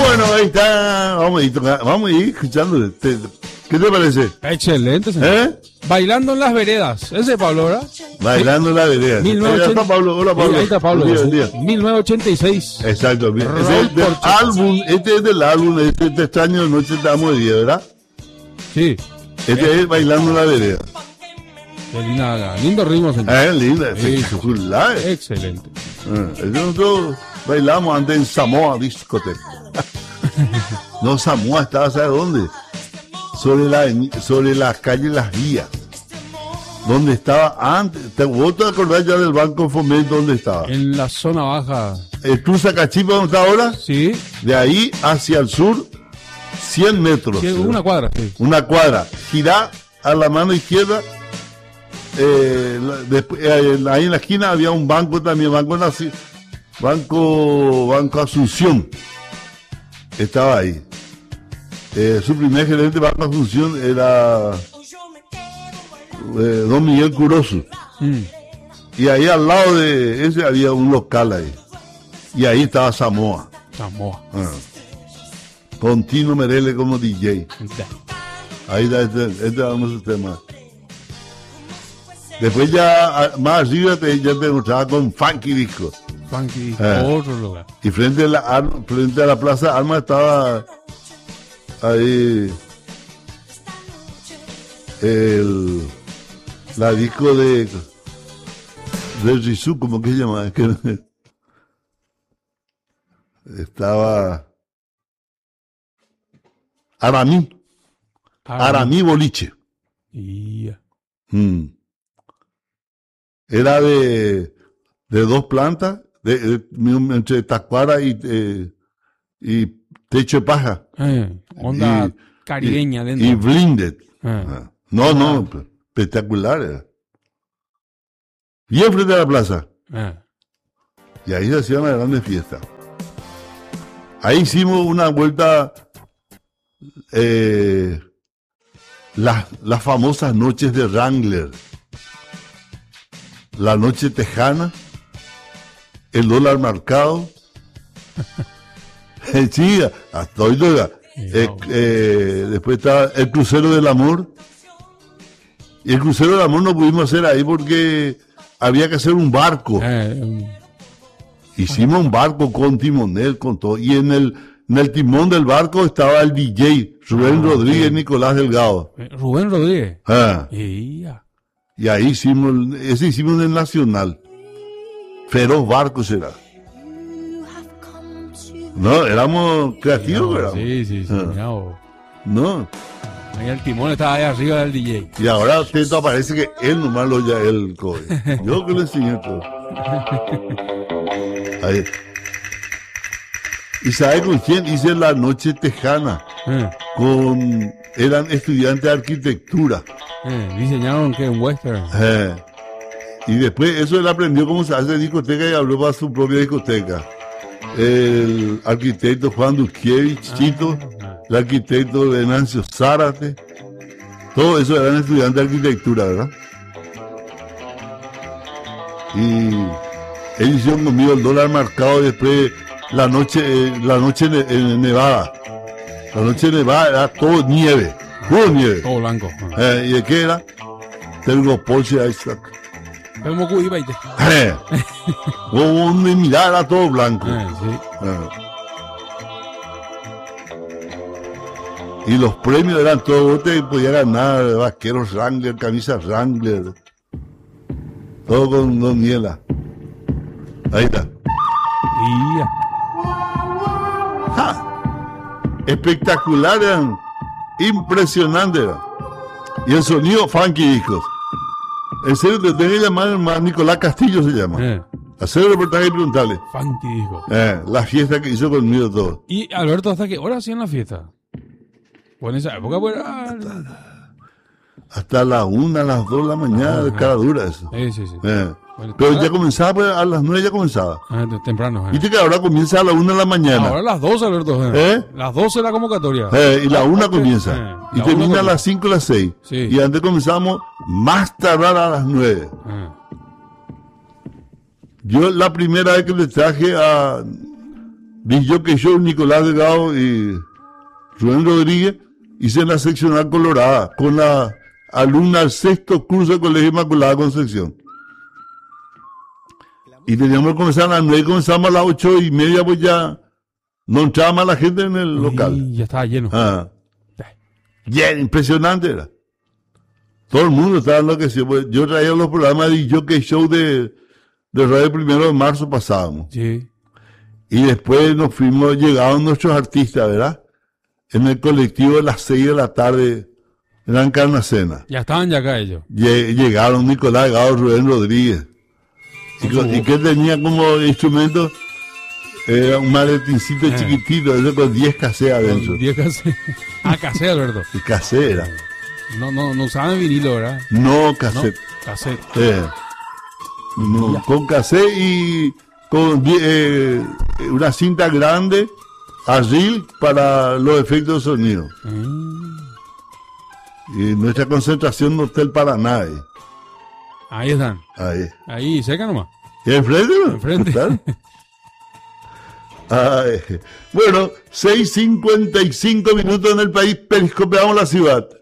Bueno, ahí está. Vamos a ir escuchando. ¿Qué te parece? Excelente, señor. Bailando en las veredas. Ese es Pablo, ¿verdad? Bailando en las veredas. 1980. Ahí está Pablo. Hola, Pablo. Ahí está Pablo. Buen día. 1986. Exacto. Este es del álbum. Este es del álbum. Este extraño Noche te amo de día, ¿verdad? Sí. Este es Bailando en la vereda. Qué linda, lindo ritmo, señor. Linda. Sí, Espectacular. excelente. Nosotros bailamos antes en Samoa Discoteca. No, Samoa estaba, ¿sabes dónde? Sobre la calle Las Vías. Donde estaba antes. ¿Vos te acordás ya del Banco Fomento donde estaba? En la zona baja. ¿El Cruz Zacachipa donde está ahora? Sí. De ahí hacia el sur, 100 metros. Sí, una cuadra, sí. Una cuadra. Girá a la mano izquierda. Ahí en la esquina había un banco también, Banco Asunción. Estaba ahí. Su primer gerente de Banco Asunción era don Miguel Curoso. Y ahí al lado de ese había un local ahí. Y ahí estaba Samoa. Con Tino Merele como DJ. Ahí está este vamos a tema. Después ya más arriba ya te encontraba con Funky Disco. Funky Disco, otro lugar. Y frente a la Plaza Armas estaba ahí la disco de Rizú, ¿cómo que se llama? Estaba Aramí Boliche. Yeah. Era de 2 plantas, entre tacuara y techo de paja. Onda caribeña dentro. Y blinded. No, espectacular era. Bien frente a la plaza. Y ahí se hacía una grande fiesta. Ahí hicimos una vuelta, las famosas noches de Wrangler. La noche tejana, el dólar marcado. Sí, hasta hoy después estaba el crucero del amor. Y el crucero del amor no pudimos hacer ahí porque había que hacer un barco. Hicimos un barco con timonel, con todo. Y en el timón del barco estaba el DJ, Rubén Rodríguez, Nicolás Delgado. Rubén Rodríguez. Y ahí hicimos en el Nacional. Feroz barco será. No, éramos creativos, ¿verdad? Sí. No. Ahí el timón estaba ahí arriba del DJ. Y ahora atento parece que él nomás lo ya él coge. Yo que le enseñé todo. Ahí. ¿Y sabe con quién hice la noche tejana? Eran estudiantes de arquitectura. Diseñaron que un western. Y después eso él aprendió cómo se hace discoteca y abrió para su propia discoteca. El arquitecto Juan Duskiewicz, Chito, el arquitecto Venancio Zárate, todo eso eran estudiantes de arquitectura, ¿verdad? Y ellos hicieron conmigo el dólar marcado y después la noche nevada. La noche nevada era todo nieve, puro nieve. Todo blanco. ¿Y de qué era? Telgopol Isaac. Como que iba y te... Donde mirar era todo blanco. Y los premios eran todos, vos te podías ganar vaqueros Wrangler, camisas Wrangler, todo con Don Miela. Ahí está. Espectacular, eran impresionantes. Y el sonido Funky Discos. En serio, te tengo que llamar hermano Nicolás Castillo, se llama. Hacer el reportaje y preguntarle. Funky Disco. La fiesta que hizo conmigo todo. Y Alberto, ¿hasta qué hora hacían la fiesta? Pues en esa época, hasta las 1, a las 2 de la mañana, cada dura eso. Sí. Bueno, pero ya comenzaba, pues, a las 9 ya comenzaba. Temprano. Viste que ahora comienza a las 1 de la mañana. Ahora a las 12, Alberto. Las 12 la convocatoria. Y la 1 comienza. Y termina a las 5 o las 6. Sí. Y antes comenzamos más tardar a las 9. Yo la primera vez que le traje DJ Show, Nicolás Delgado y Rubén Rodríguez, hice la seccional colorada con la alumna del 6º curso de Colegio Inmaculada Concepción. Y teníamos que comenzar a las 9, comenzamos a las 8:30, pues ya no entraba más la gente en el local. Ya estaba lleno. Bien, impresionante era. Todo el mundo estaba enloquecido. Pues yo traía los programas de DJ Show de Radio 1 de marzo pasábamos. Sí. Y después llegaron nuestros artistas, ¿verdad? En el colectivo de las 6 de la tarde, en Encarnacena. Ya estaban ya acá ellos. Llegaron Nicolás Delgado, Rubén Rodríguez. Y que tenía como instrumento un maletincito chiquitito, ese con 10 cassettes adentro. 10 cassettes. Cassette, Alberto. Y cassette era. No usaban vinilo, ¿verdad? No, cassette. No, cassette. Con cassette y con una cinta grande, reel para los efectos de sonido. Y nuestra concentración no está el Paraná. Ahí están. Ahí, cerca nomás. ¿Y enfrente? Enfrente. Bueno, 6:55 minutos en el país, periscopeamos la ciudad.